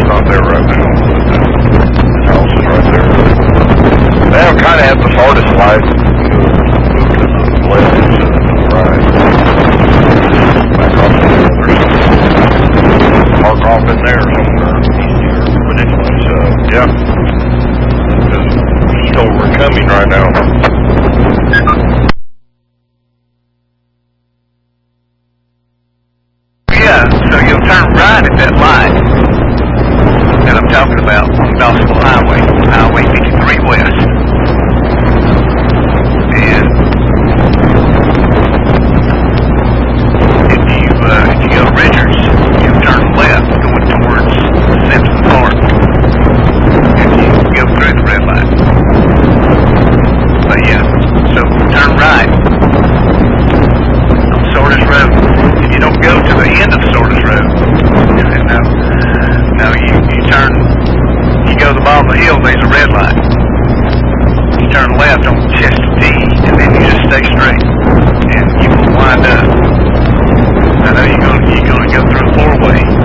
not there right now. The house is right there. They have kind of had the farthest light. Move to the left instead of to the right. Back off to the other side. Park off in there somewhere easier. But anyways, yeah. There's heat overcoming right now. Yeah, so you'll turn right at that light that I'm talking about on Dawsonville Highway, Highway 53 West. And if you go to Richards, you turn left going towards Simpson Park. If you go through the red light. But yeah, so turn right on Sordus Road. And you don't go to the end of Sordus Road. No, you turn, you go to the bottom of the hill, there's a red light. You turn left on Chester D, and then you just stay straight. And you will wind up, I know you're going to go through a four-way.